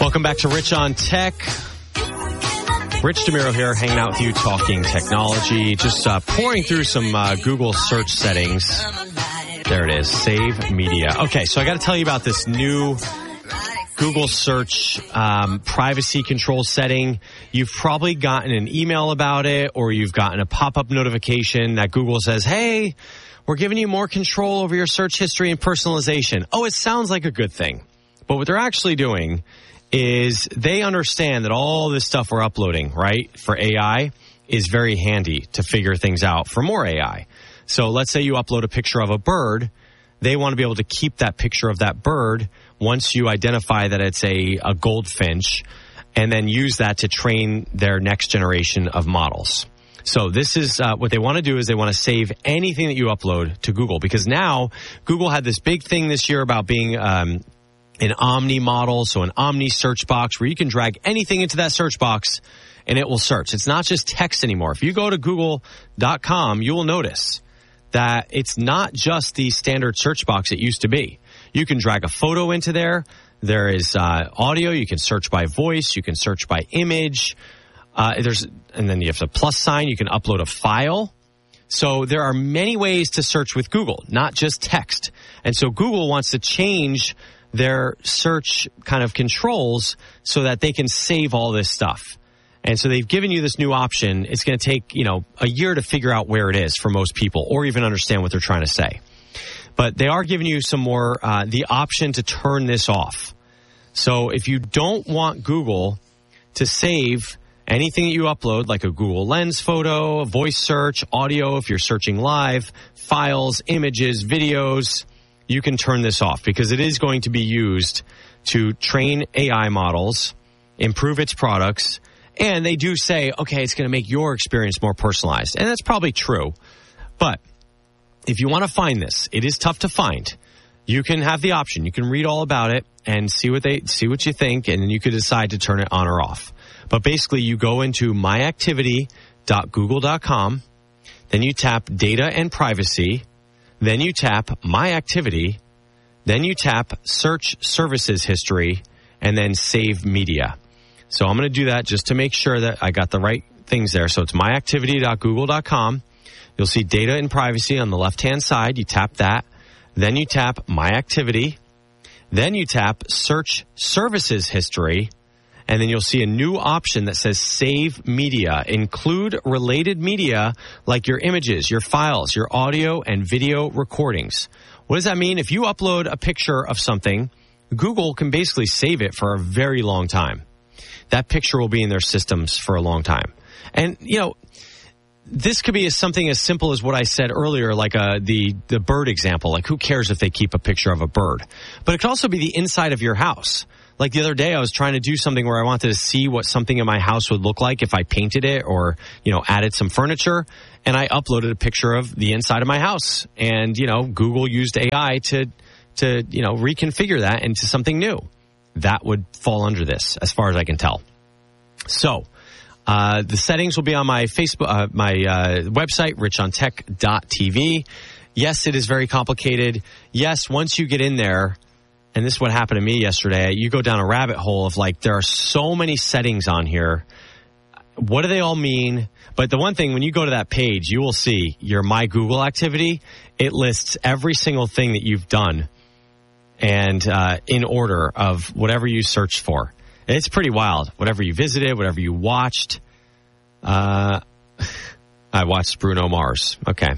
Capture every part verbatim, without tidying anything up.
Welcome back to Rich on Tech. Rich DeMiro here, hanging out with you, talking technology. Just uh, pouring through some uh, Google search settings. There it is, Save Media. Okay, so I got to tell you about this new Google search um, privacy control setting. You've probably gotten an email about it, or you've gotten a pop-up notification that Google says, hey, we're giving you more control over your search history and personalization. Oh, it sounds like a good thing. But what they're actually doing is they understand that all this stuff we're uploading, right, for A I is very handy to figure things out for more A I. So let's say you upload a picture of a bird. They want to be able to keep that picture of that bird once you identify that it's a, a goldfinch, and then use that to train their next generation of models. So this is uh, what they want to do is they want to save anything that you upload to Google, because now Google had this big thing this year about being um, an Omni model, so an Omni search box where you can drag anything into that search box and it will search. It's not just text anymore. If you go to google dot com, you will notice that it's not just the standard search box it used to be. You can drag a photo into there. There is uh, audio. You can search by voice. You can search by image. Uh, there's and then you have the plus sign. You can upload a file. So there are many ways to search with Google, not just text. And so Google wants to change their search kind of controls so that they can save all this stuff. And so they've given you this new option. It's going to take, you know, a year to figure out where it is for most people, or even understand what they're trying to say. But they are giving you some more, uh, the option to turn this off. So if you don't want Google to save anything that you upload, like a Google Lens photo, a voice search, audio, if you're searching live, files, images, videos, you can turn this off, because it is going to be used to train A I models, improve its products, and they do say, okay, it's going to make your experience more personalized. And that's probably true. But if you want to find this, it is tough to find. You can have the option. You can read all about it and see what they see what you think, and then you could decide to turn it on or off. But basically, you go into my activity dot google dot com, then you tap Data and Privacy, then you tap My Activity, then you tap Search Services History, and then Save Media. So I'm going to do that just to make sure that I got the right things there. So it's my activity dot google dot com. You'll see Data and Privacy on the left-hand side. You tap that. Then you tap My Activity. Then you tap Search Services History. And then you'll see a new option that says Save Media. Include related media like your images, your files, your audio and video recordings. What does that mean? If you upload a picture of something, Google can basically save it for a very long time. That picture will be in their systems for a long time. And, you know, this could be as something as simple as what I said earlier, like uh, the, the bird example. Like, who cares if they keep a picture of a bird? But it could also be the inside of your house. Like the other day, I was trying to do something where I wanted to see what something in my house would look like if I painted it or, you know, added some furniture. And I uploaded a picture of the inside of my house. And, you know, Google used A I to, to, you know, reconfigure that into something new. That would fall under this, as far as I can tell. So, uh, the settings will be on my Facebook, uh, my uh, website, rich on tech dot t v. Yes, it is very complicated. Yes, once you get in there, and this is what happened to me yesterday, you go down a rabbit hole of like, there are so many settings on here. What do they all mean? But the one thing, when you go to that page, you will see your My Google activity. It lists every single thing that you've done and uh, in order of whatever you searched for. It's pretty wild. Whatever you visited, whatever you watched. Uh, I watched Bruno Mars. Okay.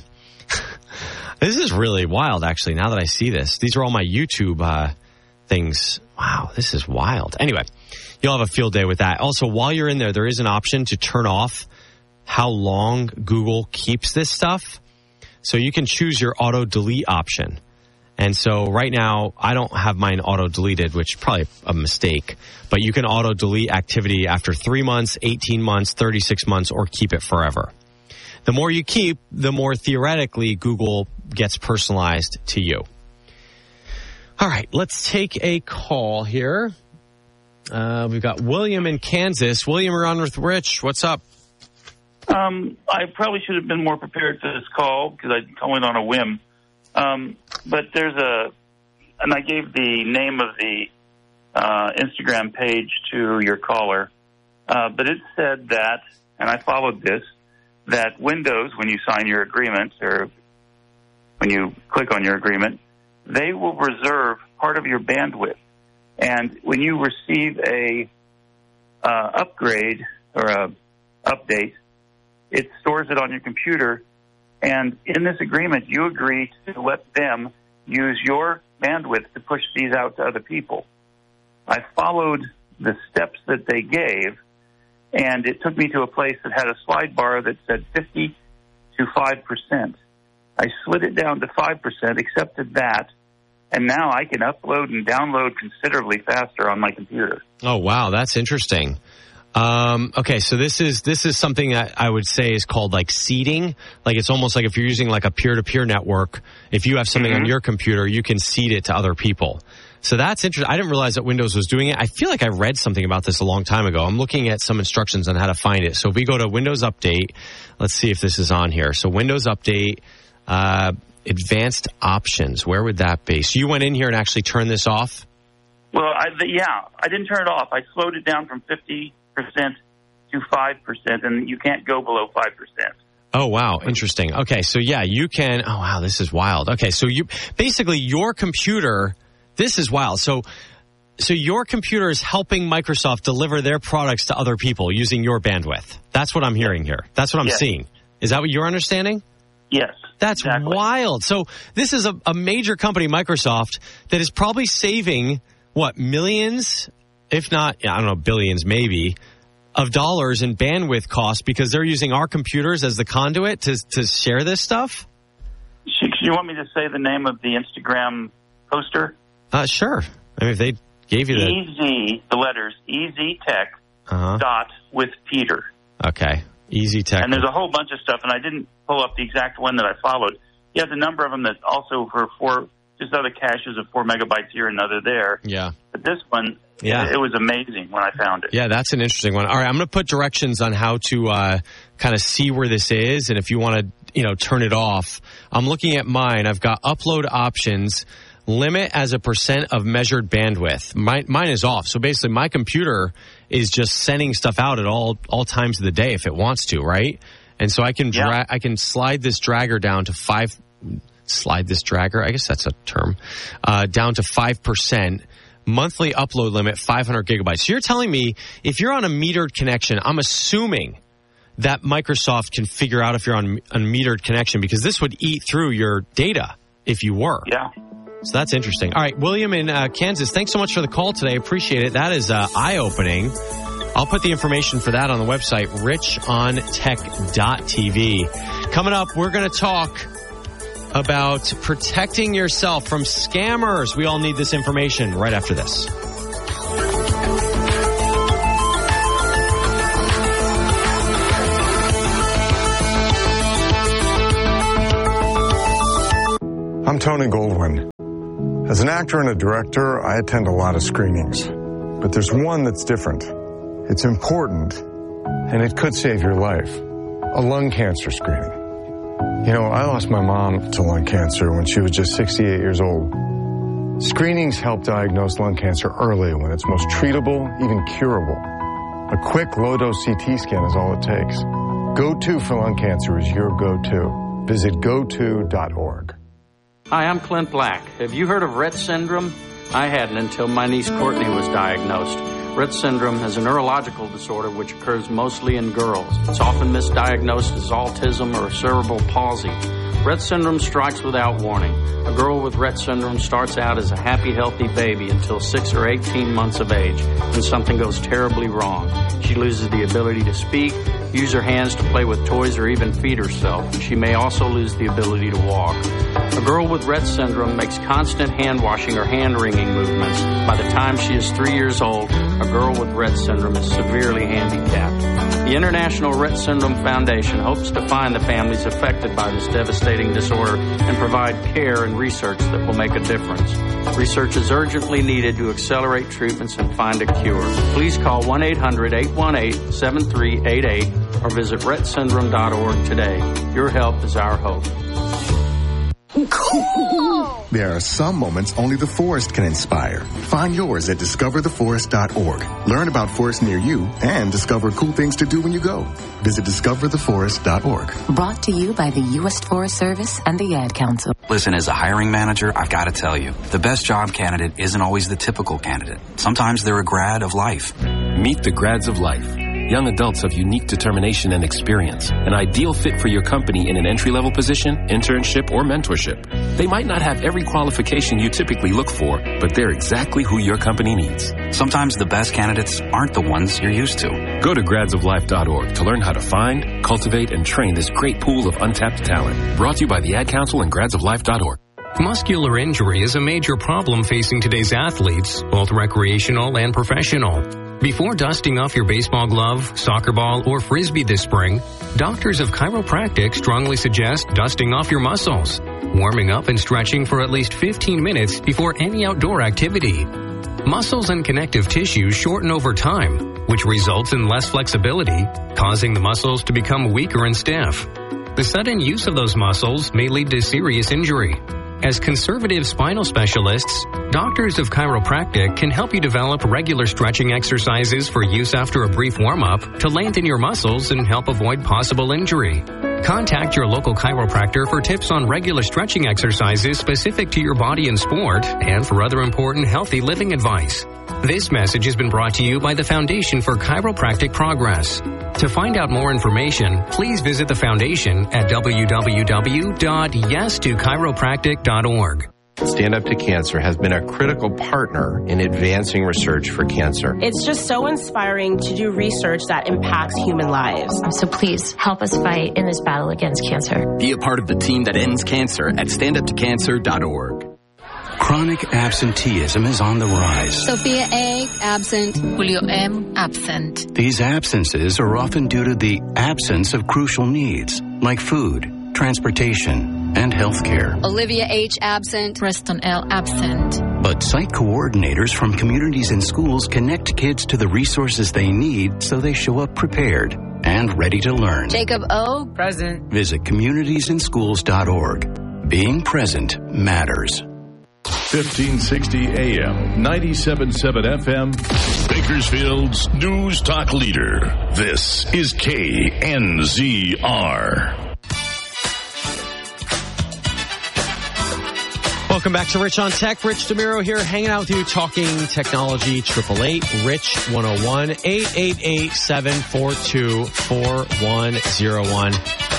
This is really wild, actually, now that I see this. These are all my YouTube uh, things. Wow, this is wild. Anyway, you'll have a field day with that. Also, while you're in there, there is an option to turn off how long Google keeps this stuff. So you can choose your auto-delete option. And so right now, I don't have mine auto-deleted, which is probably a mistake. But you can auto-delete activity after three months, eighteen months, thirty-six months, or keep it forever. The more you keep, the more theoretically Google gets personalized to you. All right, let's take a call here. Uh, we've got William in Kansas. William, you're on with Rich. What's up? Um, I probably should have been more prepared for this call because I went on a whim. Um, but there's a, and I gave the name of the uh, Instagram page to your caller, uh, but it said that, and I followed this, that Windows, when you sign your agreement or when you click on your agreement, they will reserve part of your bandwidth. And when you receive a uh, upgrade or a update, it stores it on your computer. And in this agreement, you agree to let them use your bandwidth to push these out to other people. I followed the steps that they gave, and it took me to a place that had a slide bar that said fifty to five percent. I slid it down to five percent, accepted that, and now I can upload and download considerably faster on my computer. Oh, wow, that's interesting. Um, okay, so this is this is something that I would say is called like seeding. Like it's almost like if you're using like a peer-to-peer network, if you have something mm-hmm. on your computer, you can seed it to other people. So that's interesting. I didn't realize that Windows was doing it. I feel like I read something about this a long time ago. I'm looking at some instructions on how to find it. So if we go to Windows Update, let's see if this is on here. So Windows Update, uh, Advanced Options, where would that be? So you went in here and actually turned this off? Well, I, yeah, I didn't turn it off. I slowed it down from fifty percent to five percent, and you can't go below five percent. Oh, wow. Interesting. Okay, so yeah, you can, oh, wow, this is wild. Okay, so you, basically your computer, this is wild. So, so your computer is helping Microsoft deliver their products to other people using your bandwidth. That's what I'm hearing here. That's what I'm yes. seeing. Is that what you're understanding? Yes. That's exactly. wild. So this is a, a major company, Microsoft, that is probably saving, what, millions, if not, I don't know, billions maybe, of dollars in bandwidth costs because they're using our computers as the conduit to to share this stuff? Do you want me to say the name of the Instagram poster? Uh, sure. I mean, if they gave you the... E Z, the letters, E Z Tech uh-huh. dot with Peter. Okay. Easy Tech. And there's a whole bunch of stuff, and I didn't pull up the exact one that I followed. He has a number of them that also for four, just other caches of four megabytes here and another there. Yeah. But this one... Yeah. It was amazing when I found it. Yeah, that's an interesting one. All right, I'm going to put directions on how to uh, kind of see where this is, and if you want to, you know, turn it off. I'm looking at mine. I've got upload options, limit as a percent of measured bandwidth. My, mine is off. So basically, my computer is just sending stuff out at all all times of the day if it wants to, right? And so I can dra- yeah. I can slide this dragger down to five. Slide this dragger. I guess that's a term. Uh, down to five percent. Monthly upload limit, five hundred gigabytes. So you're telling me if you're on a metered connection, I'm assuming that Microsoft can figure out if you're on a metered connection because this would eat through your data if you were. Yeah. So that's interesting. All right, William in uh, Kansas, thanks so much for the call today. Appreciate it. That is uh, eye-opening. I'll put the information for that on the website, rich on tech dot t v. Coming up, we're going to talk about protecting yourself from scammers. We all need this information right after this. I'm Tony Goldwyn. As an actor and a director, I attend a lot of screenings. But there's one that's different. It's important, and it could save your life. A lung cancer screening. You know, I lost my mom to lung cancer when she was just sixty-eight years old. Screenings help diagnose lung cancer early when it's most treatable, even curable. A quick low-dose C T scan is all it takes. Go To for lung cancer is your go-to. Visit go to dot org. Hi, I'm Clint Black. Have you heard of Rett syndrome? I hadn't until my niece Courtney was diagnosed. Rett syndrome is a neurological disorder which occurs mostly in girls. It's often misdiagnosed as autism or cerebral palsy. Rett syndrome strikes without warning. A girl with Rett syndrome starts out as a happy, healthy baby until six or eighteen months of age when something goes terribly wrong. She loses the ability to speak, use her hands to play with toys, or even feed herself. She may also lose the ability to walk. A girl with Rett syndrome makes constant hand-washing or hand-wringing movements. By the time she is three years old, a girl with Rett syndrome is severely handicapped. The International Rett Syndrome Foundation hopes to find the families affected by this devastating disorder and provide care and research that will make a difference. Research is urgently needed to accelerate treatments and find a cure. Please call one eight hundred eight one eight seven three eight eight or visit rett syndrome dot org today. Your help is our hope. Cool! There are some moments only the forest can inspire. Find yours at discover the forest dot org. Learn about forests near you and discover cool things to do when you go. Visit discover the forest dot org. Brought to you by the U S Forest Service and the Ad Council. Listen, as a hiring manager, I've got to tell you, the best job candidate isn't always the typical candidate. Sometimes they're a grad of life. Meet the grads of life. Young adults of unique determination and experience. An ideal fit for your company in an entry-level position, internship, or mentorship. They might not have every qualification you typically look for, but they're exactly who your company needs. Sometimes the best candidates aren't the ones you're used to. Go to grads of life dot org to learn how to find, cultivate, and train this great pool of untapped talent. Brought to you by the Ad Council and grads of life dot org. Muscular injury is a major problem facing today's athletes, both recreational and professional. Before dusting off your baseball glove, soccer ball, or frisbee this spring, doctors of chiropractic strongly suggest dusting off your muscles, warming up and stretching for at least fifteen minutes before any outdoor activity. Muscles and connective tissues shorten over time, which results in less flexibility, causing the muscles to become weaker and stiff. The sudden use of those muscles may lead to serious injury. As conservative spinal specialists, doctors of chiropractic can help you develop regular stretching exercises for use after a brief warm-up to lengthen your muscles and help avoid possible injury. Contact your local chiropractor for tips on regular stretching exercises specific to your body and sport and for other important healthy living advice. This message has been brought to you by the Foundation for Chiropractic Progress. To find out more information, please visit the Foundation at w w w dot yes to chiropractic dot org. Stand Up to Cancer has been a critical partner in advancing research for cancer. It's just so inspiring to do research that impacts human lives. So please help us fight in this battle against cancer. Be a part of the team that ends cancer at stand up to cancer dot org. Chronic absenteeism is on the rise. Sophia A. absent. Julio M. absent. These absences are often due to the absence of crucial needs like food, transportation, and health care. Olivia H. absent. Preston L. absent. But site coordinators from communities and schools connect kids to the resources they need so they show up prepared and ready to learn. Jacob O. present. Visit communities in schools dot org. Being present matters. fifteen sixty A M, ninety-seven point seven F M, Bakersfield's News Talk leader. This is K N Z R. Welcome back to Rich on Tech. Rich DeMiro here, hanging out with you, talking technology. Triple eight Rich one oh one, eight eight eight, seven four two, four one zero one.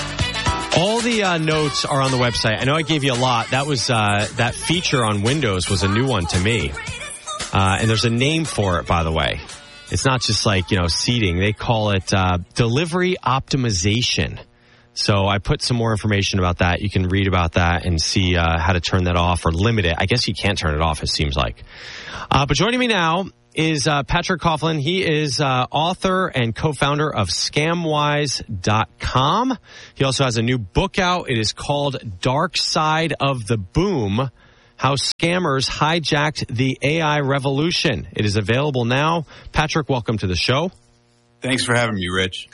All the uh, notes are on the website. I know I gave you a lot. That was uh, that feature on Windows was a new one to me, uh, and there's a name for it, by the way. It's not just like, you know, seating. They call it uh, delivery optimization. So I put some more information about that. You can read about that and see uh, how to turn that off or limit it. I guess you can't turn it off, it seems like. Uh, but joining me now is uh, Patrick Coughlin. He is uh, author and co-founder of Scamwise dot com. He also has a new book out. It is called Dark Side of the Boom: How Scammers Hijacked the A I Revolution. It is available now. Patrick, welcome to the show. Thanks for having me, Rich.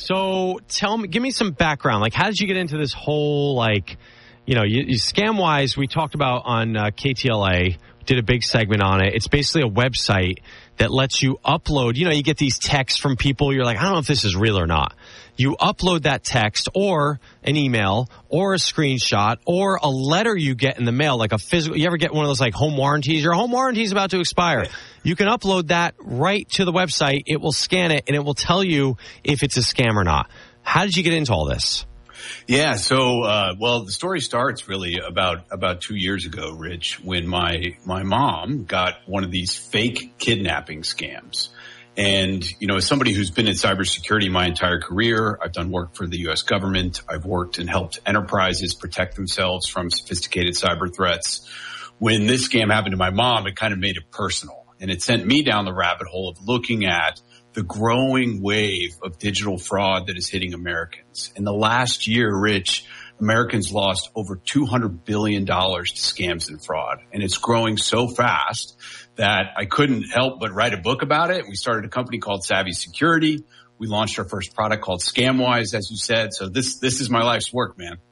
So tell me, give me some background. Like, how did you get into this whole, like, you know, you, you Scamwise, we talked about on uh, K T L A, did a big segment on it. It's basically a website that lets you upload, you know, you get these texts from people. You're like, I don't know if this is real or not. You upload that text or an email or a screenshot or a letter you get in the mail, like a physical. You ever get one of those like home warranties? Your home warranty is about to expire. You can upload that right to the website. It will scan it and it will tell you if it's a scam or not. How did you get into all this? Yeah, so, uh, well, the story starts really about, about two years ago, Rich, when my, my mom got one of these fake kidnapping scams. And, you know, as somebody who's been in cybersecurity my entire career, I've done work for the U S government. I've worked and helped enterprises protect themselves from sophisticated cyber threats. When this scam happened to my mom, it kind of made it personal. And it sent me down the rabbit hole of looking at the growing wave of digital fraud that is hitting Americans. In the last year, Rich, Americans lost over two hundred billion dollars to scams and fraud. And it's growing so fast that I couldn't help but write a book about it. We started a company called Savvy Security. We launched our first product called Scamwise, as you said. So this, this is my life's work, man.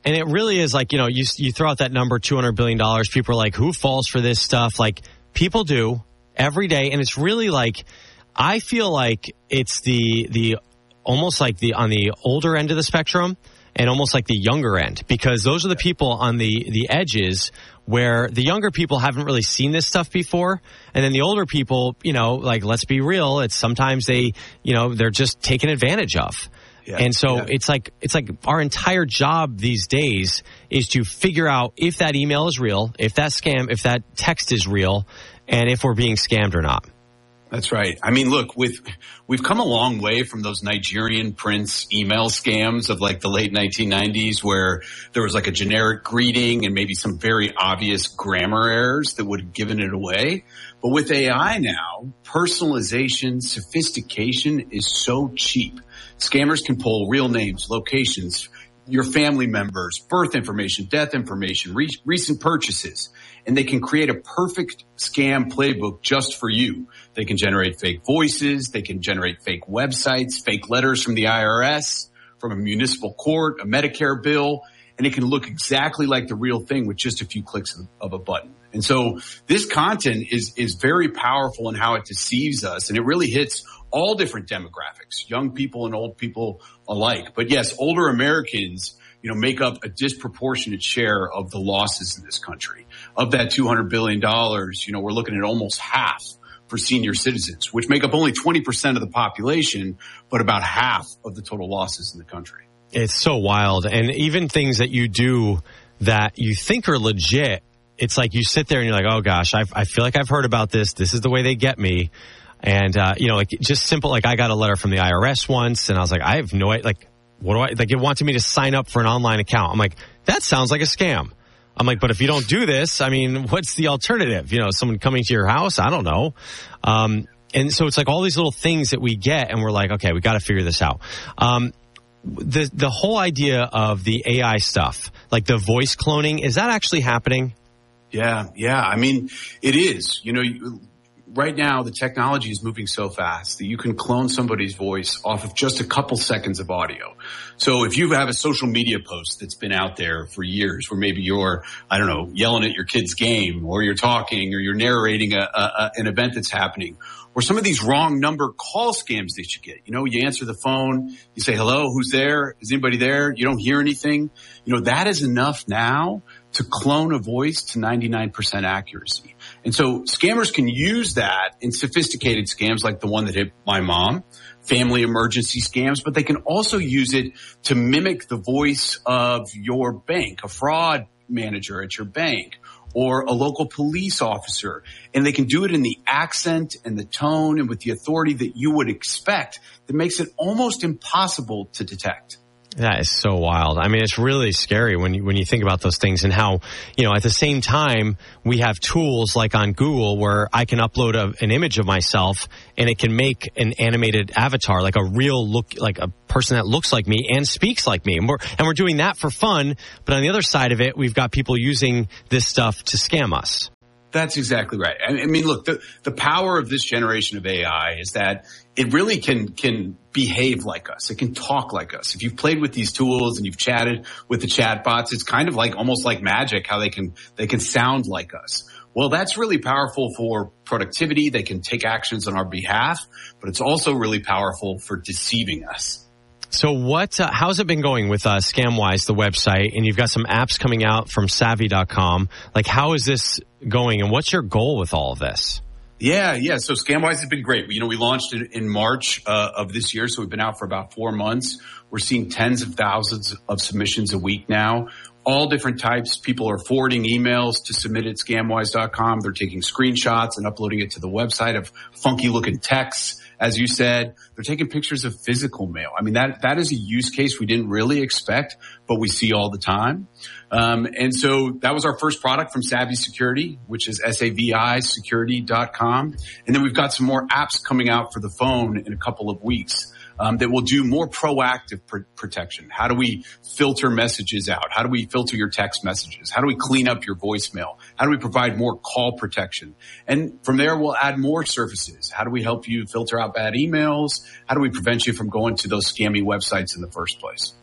And it really is like, you know, you you throw out that number, two hundred billion dollars. People are like, who falls for this stuff? Like, people do every day. And it's really like, I feel like it's the the almost like the on the older end of the spectrum and almost like the younger end, because those are the people on the, the edges where the younger people haven't really seen this stuff before. And then the older people, you know, like, let's be real, it's sometimes they, you know, they're just taken advantage of. Yeah, and so yeah. it's like it's like our entire job these days is to figure out if that email is real, if that scam, if that text is real, and if we're being scammed or not. That's right. I mean, look, with we've come a long way from those Nigerian prince email scams of like the late nineteen nineties, where there was like a generic greeting and maybe some very obvious grammar errors that would have given it away. But with A I now, personalization, sophistication is so cheap. Scammers can pull real names, locations, your family members, birth information, death information, re- recent purchases, and they can create a perfect scam playbook just for you. They can generate fake voices. They can generate fake websites, fake letters from the I R S, from a municipal court, a Medicare bill, and it can look exactly like the real thing with just a few clicks of, of a button. And so this content is, is very powerful in how it deceives us, and it really hits all different demographics, young people and old people alike. But yes, older Americans, you know, make up a disproportionate share of the losses in this country. Of that two hundred billion dollars, you know, we're looking at almost half for senior citizens, which make up only twenty percent of the population, but about half of the total losses in the country. It's so wild. And even things that you do that you think are legit, it's like you sit there and you're like, oh gosh, I, I feel like I've heard about this. This is the way they get me. And, uh, you know, like just simple, like I got a letter from the I R S once and I was like, I have no idea, like, what do I, like it wanted me to sign up for an online account. I'm like, that sounds like a scam. I'm like, but if you don't do this, I mean, what's the alternative? You know, someone coming to your house? I don't know. Um, and so it's like all these little things that we get and we're like, okay, we got to figure this out. Um, the, the whole idea of the A I stuff, like the voice cloning, is that actually happening? Yeah. Yeah. I mean, it is, you know, you, right now, the technology is moving so fast that you can clone somebody's voice off of just a couple seconds of audio. So if you have a social media post that's been out there for years where maybe you're, I don't know, yelling at your kid's game, or you're talking, or you're narrating a, a, an event that's happening, or some of these wrong number call scams that you get. You know, you answer the phone, you say, hello, who's there? Is anybody there? You don't hear anything. You know, that is enough now to clone a voice to ninety-nine percent accuracy. And so scammers can use that in sophisticated scams like the one that hit my mom, family emergency scams, but they can also use it to mimic the voice of your bank, a fraud manager at your bank, or a local police officer. And they can do it in the accent and the tone and with the authority that you would expect that makes it almost impossible to detect. That is so wild. I mean, it's really scary when you, when you think about those things and how, you know, at the same time, we have tools like on Google where I can upload a, an image of myself and it can make an animated avatar, like a real look, like a person that looks like me and speaks like me. And we're, and we're doing that for fun. But on the other side of it, we've got people using this stuff to scam us. That's exactly right. I mean, look, the, the power of this generation of A I is that it really can, can behave like us. It can talk like us. If you've played with these tools and you've chatted with the chatbots, it's kind of like almost like magic how they can, they can sound like us. Well, that's really powerful for productivity. They can take actions on our behalf, but it's also really powerful for deceiving us. So what, uh, how's it been going with uh, ScamWise, the website, and you've got some apps coming out from savvy dot com. Like, how is this going, and what's your goal with all of this? Yeah, yeah. So ScamWise has been great. You know, we launched it in March uh, of this year, so we've been out for about four months. We're seeing tens of thousands of submissions a week now. All different types. People are forwarding emails to submit at scamwise dot com. They're taking screenshots and uploading it to the website of funky looking texts. As you said, they're taking pictures of physical mail. I mean, that, that is a use case we didn't really expect, but we see all the time. Um, and so that was our first product from Savvy Security, which is S A V I security dot com. And then we've got some more apps coming out for the phone in a couple of weeks. Um, that will do more proactive pr- protection. How do we filter messages out? How do we filter your text messages? How do we clean up your voicemail? How do we provide more call protection? And from there, we'll add more services. How do we help you filter out bad emails? How do we prevent you from going to those scammy websites in the first place?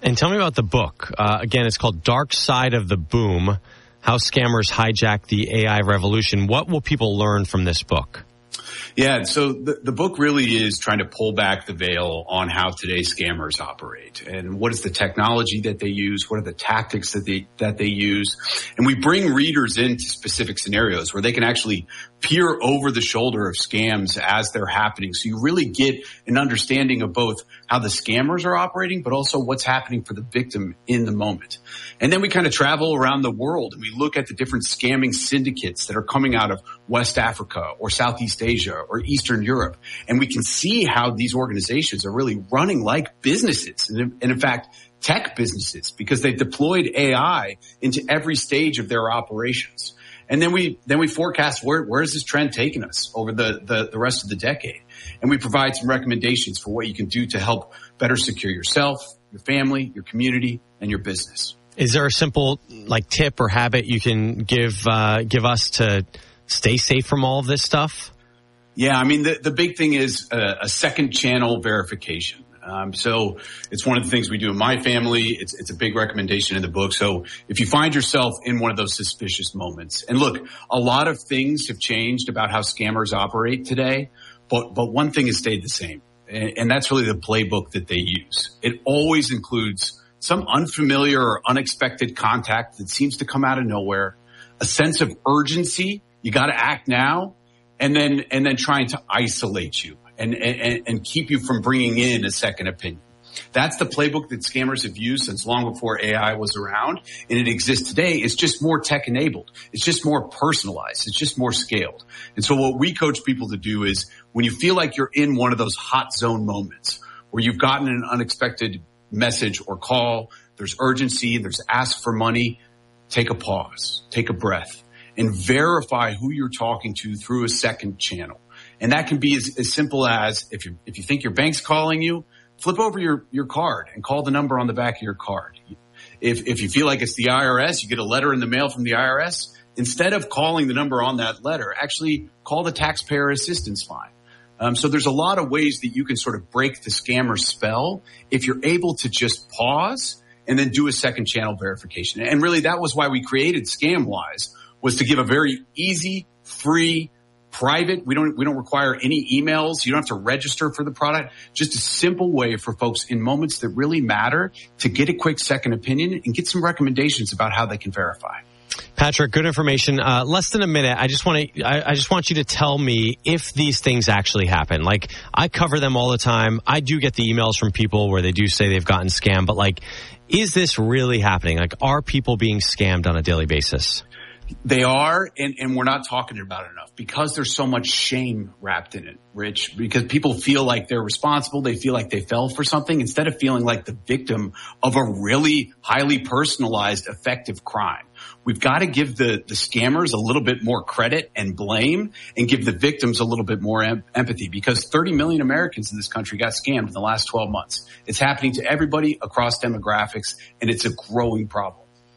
And tell me about the book. Uh, again, it's called Dark Side of the Boom, How Scammers Hijack the A I Revolution. What will people learn from this book? Yeah, so the, the book really is trying to pull back the veil on how today's scammers operate and what is the technology that they use, what are the tactics that they that they use. And we bring readers into specific scenarios where they can actually peer over the shoulder of scams as they're happening. So you really get an understanding of both how the scammers are operating, but also what's happening for the victim in the moment. And then we kind of travel around the world and we look at the different scamming syndicates that are coming out of West Africa or Southeast Asia or Eastern Europe. And we can see how these organizations are really running like businesses. And in fact, tech businesses, because they've deployed A I into every stage of their operations. And then we then we forecast where where is this trend taking us over the, the, the rest of the decade. And we provide some recommendations for what you can do to help better secure yourself, your family, your community, and your business. Is there a simple like tip or habit you can give uh, give us to stay safe from all of this stuff? Yeah, I mean, the, the big thing is a, a second channel verification. Um, so it's one of the things we do in my family. It's, it's a big recommendation in the book. So if you find yourself in one of those suspicious moments, and look, a lot of things have changed about how scammers operate today, but, but one thing has stayed the same. And, and that's really the playbook that they use. It always includes some unfamiliar or unexpected contact that seems to come out of nowhere, a sense of urgency. You got to act now, and then, and then trying to isolate you. And, and, and keep you from bringing in a second opinion. That's the playbook that scammers have used since long before A I was around, and it exists today. It's just more tech-enabled. It's just more personalized. It's just more scaled. And so what we coach people to do is when you feel like you're in one of those hot zone moments where you've gotten an unexpected message or call, there's urgency, there's ask for money, take a pause, take a breath, and verify who you're talking to through a second channel. And that can be as, as simple as if you if you think your bank's calling you, flip over your, your card and call the number on the back of your card. If if you feel like it's the I R S, you get a letter in the mail from the I R S, instead of calling the number on that letter, actually call the taxpayer assistance line. Um, so there's a lot of ways that you can sort of break the scammer's spell if you're able to just pause and then do a second channel verification. And really that was why we created ScamWise, was to give a very easy, free, private. We don't, we don't require any emails. You don't have to register for the product. Just a simple way for folks in moments that really matter to get a quick second opinion and get some recommendations about how they can verify. Patrick, good information. Uh, less than a minute. I just want to, I, I just want you to tell me if these things actually happen. Like, I cover them all the time. I do get the emails from people where they do say they've gotten scammed, but like, is this really happening? Like, are people being scammed on a daily basis? They are, and, and we're not talking about it enough because there's so much shame wrapped in it, Rich, because people feel like they're responsible. They feel like they fell for something instead of feeling like the victim of a really highly personalized, effective crime. We've got to give the, the scammers a little bit more credit and blame and give the victims a little bit more em- empathy because thirty million Americans in this country got scammed in the last twelve months. It's happening to everybody across demographics, and it's a growing problem.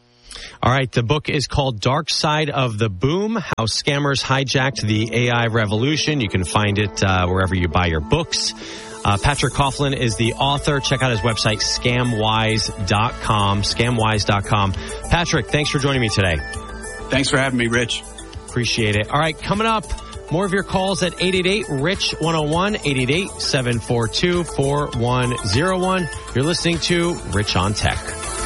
All right. The book is called Dark Side of the Boom, How Scammers Hijacked the A I Revolution. You can find it uh, wherever you buy your books. Uh, Patrick Coughlin is the author. Check out his website, scamwise dot com, scamwise dot com. Patrick, thanks for joining me today. Thanks for having me, Rich. Appreciate it. All right. Coming up, more of your calls at eight eight eight, R I C H, one oh one, eight eight eight, seven four two, four one oh one. You're listening to Rich on Tech.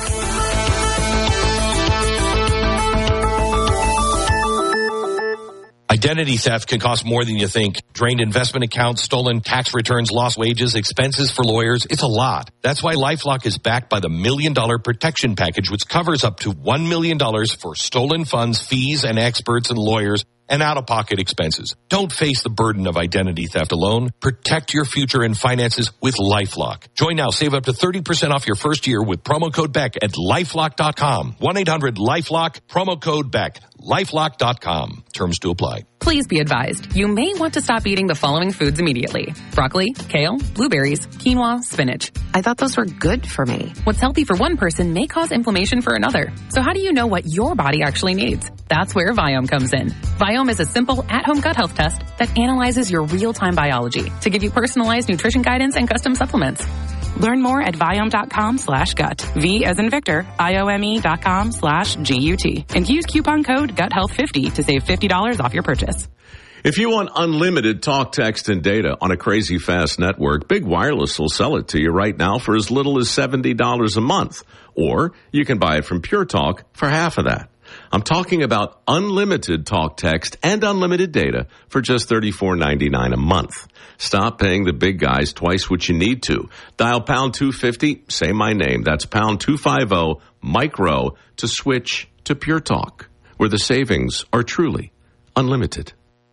Identity theft can cost more than you think. Drained investment accounts, stolen tax returns, lost wages, expenses for lawyers. It's a lot. That's why LifeLock is backed by the Million Dollar Protection Package, which covers up to one million dollars for stolen funds, fees, and experts and lawyers, and out-of-pocket expenses. Don't face the burden of identity theft alone. Protect your future and finances with LifeLock. Join now. Save up to thirty percent off your first year with promo code Beck at LifeLock dot com. one eight hundred LifeLock, promo code Beck. LifeLock dot com. Terms to apply. Please be advised, you may want to stop eating the following foods immediately. Broccoli, kale, blueberries, quinoa, spinach. I thought those were good for me. What's healthy for one person may cause inflammation for another. So how do you know what your body actually needs? That's where Viome comes in. Viome is a simple at-home gut health test that analyzes your real-time biology to give you personalized nutrition guidance and custom supplements. Learn more at Viome.com slash gut. V as in Victor, I-O-M-E dot com slash G-U-T. And use coupon code gut health fifty to save fifty dollars off your purchase. If you want unlimited talk, text, and data on a crazy fast network, Big Wireless will sell it to you right now for as little as seventy dollars a month. Or you can buy it from Pure Talk for half of that. I'm talking about unlimited talk, text, and unlimited data for just thirty-four ninety-nine a month. Stop paying the big guys twice what you need to. Dial pound two fifty, say my name. That's pound two fifty, micro, to switch to Pure Talk, where the savings are truly unlimited.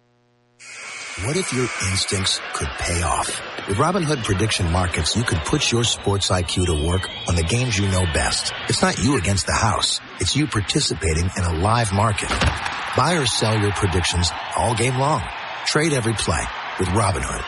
What if your instincts could pay off? With Robinhood Prediction Markets, you could put your sports I Q to work on the games you know best. It's not you against the house. It's you participating in a live market. Buy or sell your predictions all game long. Trade every play with Robinhood.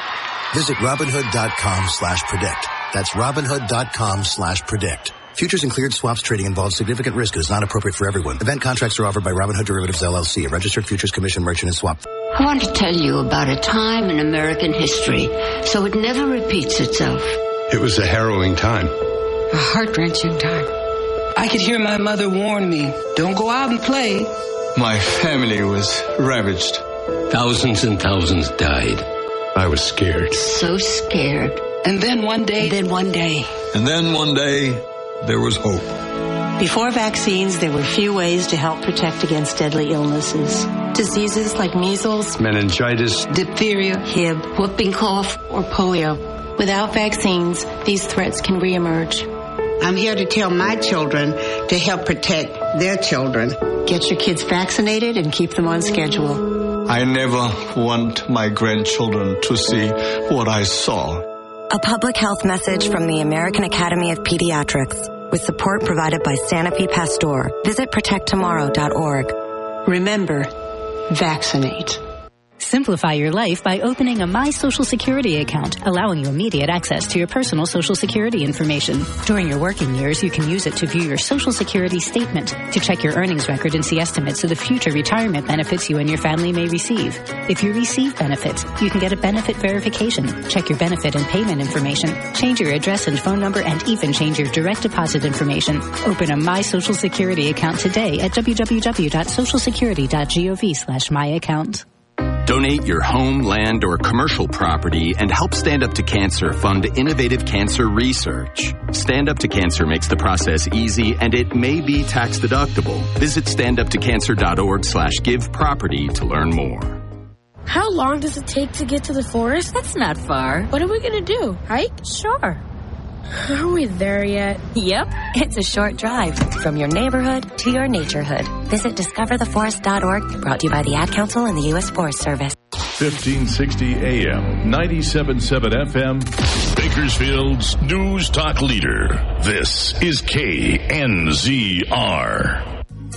Visit Robinhood.com slash predict. That's Robinhood.com slash predict. Futures and cleared swaps trading involves significant risk and is not appropriate for everyone. Event contracts are offered by Robinhood Derivatives, L L C, a registered futures commission merchant and swap. I want to tell you about a time in American history so it never repeats itself. It was a harrowing time. A heart-wrenching time. I could hear my mother warn me, don't go out and play. My family was ravaged. Thousands and thousands died. I was scared. So scared. And then one day. And then one day. And then one day, there was hope. Before vaccines, there were few ways to help protect against deadly illnesses. Diseases like measles, meningitis, diphtheria, H I V, whooping cough, or polio. Without vaccines, these threats can reemerge. I'm here to tell my children to help protect their children. Get your kids vaccinated and keep them on schedule. I never want my grandchildren to see what I saw. A public health message from the American Academy of Pediatrics with support provided by Sanofi Pasteur. Visit protect tomorrow dot org. Remember, vaccinate. Simplify your life by opening a My Social Security account, allowing you immediate access to your personal Social Security information. During your working years, you can use it to view your Social Security statement, to check your earnings record and see estimates of the future retirement benefits you and your family may receive. If you receive benefits, you can get a benefit verification, check your benefit and payment information, change your address and phone number, and even change your direct deposit information. Open a My Social Security account today at w w w dot social security dot gov slash my account. Donate your home, land, or commercial property and help Stand Up to Cancer fund innovative cancer research. Stand Up to Cancer makes the process easy and it may be tax deductible. Visit stand up to cancer dot org slash give property to learn more. How long does it take to get to the forest? That's not far. What are we going to do? Hike? Sure. Are we there yet? Yep. It's a short drive from your neighborhood to your naturehood. Visit discover the forest dot org, brought to you by the Ad Council and the U S Forest Service. fifteen sixty A M, ninety-seven point seven F M, Bakersfield's News Talk Leader. This is K N Z R.